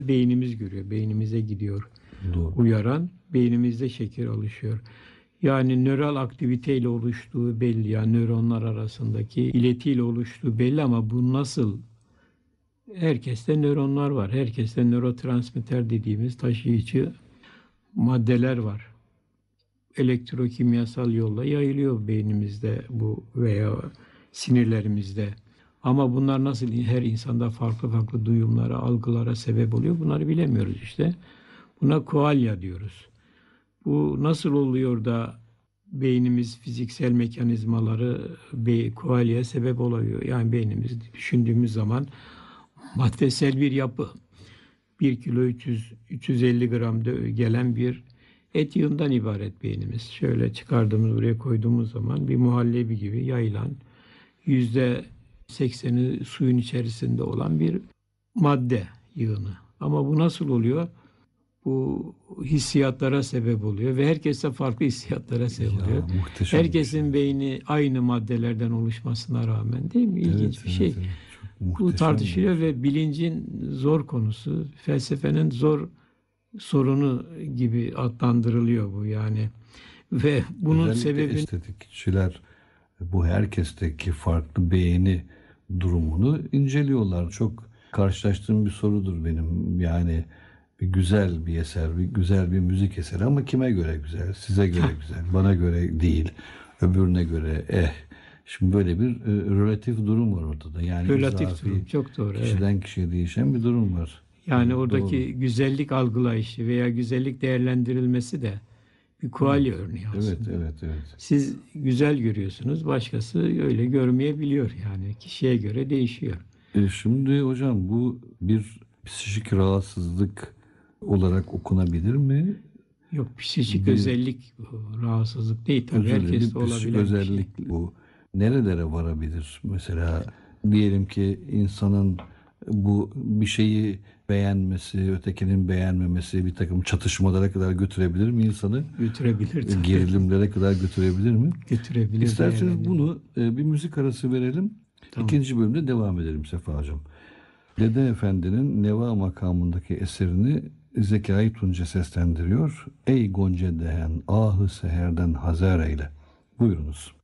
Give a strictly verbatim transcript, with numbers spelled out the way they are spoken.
beynimiz görüyor. Beynimize gidiyor. Doğru. Uyaran, beynimizde şeker oluşuyor. Yani nöral aktiviteyle oluştuğu belli. Yani nöronlar arasındaki iletiyle oluştuğu belli ama bu nasıl? Herkeste nöronlar var. Herkeste nörotransmitter dediğimiz taşıyıcı maddeler var. Elektrokimyasal yolla yayılıyor beynimizde bu veya sinirlerimizde. Ama bunlar nasıl her insanda farklı farklı duyumlara, algılara sebep oluyor? Bunları bilemiyoruz işte. Buna koalya diyoruz. Bu nasıl oluyor da beynimiz fiziksel mekanizmaları be, koalyaya sebep oluyor? Yani beynimiz düşündüğümüz zaman maddesel bir yapı. bir kilo üç yüz üç yüz elli gram gelen bir et yığından ibaret beynimiz. Şöyle çıkardığımız, buraya koyduğumuz zaman bir muhallebi gibi yayılan, yüzde sekseni suyun içerisinde olan bir madde yığını. Ama bu nasıl oluyor? Bu hissiyatlara sebep oluyor ve herkese farklı hissiyatlara sebep Ya, oluyor. muhteşem bir Herkesin şey. beyni aynı maddelerden oluşmasına rağmen, değil mi? İlginç Evet, bir şey. evet, evet. Çok Bu muhteşem bir tartışılıyor şey. ve bilincin zor konusu, felsefenin zor sorunu gibi adlandırılıyor bu yani. Ve bunun Özellikle sebebi estetikçiler bu herkesteki farklı beğeni durumunu inceliyorlar. Çok karşılaştığım bir sorudur benim. Yani bir güzel bir eser, bir güzel bir müzik eseri ama kime göre güzel? Size göre güzel, bana göre değil, öbürüne göre eh. Şimdi böyle bir e, relatif durum var ortada. Yani relatif izafi, durum. Çok doğru. Evet. kişiden kişiye değişen bir durum var. Yani Evet, oradaki doğru. güzellik algılayışı veya güzellik değerlendirilmesi de bir kualya örneği Evet, aslında. evet, evet. Siz güzel görüyorsunuz, başkası öyle görmeyebiliyor yani. Kişiye göre değişiyor. E, şimdi hocam bu bir psikik rahatsızlık olarak okunabilir mi? Yok, psikik Bir özellik rahatsızlık değil tabii. özür dilerim, Herkeste bir psikik olabilen bir şey. özellik bu. Nerelere varabilir? Mesela diyelim ki insanın bu bir şeyi beğenmesi, ötekinin beğenmemesi bir takım çatışmalara kadar götürebilir mi insanı? Götürebilir tabii. Gerilimlere kadar götürebilir mi? Götürebilir. İsterseniz değerlendirir. bunu e, bir müzik arası verelim. Tamam. İkinci bölümde devam edelim Sefa Hocam. Dede Efendi'nin Neva makamındaki eserini Zekai Tunca seslendiriyor. Ey Gonca dehen ahı seherden hazer eyle. Buyurunuz.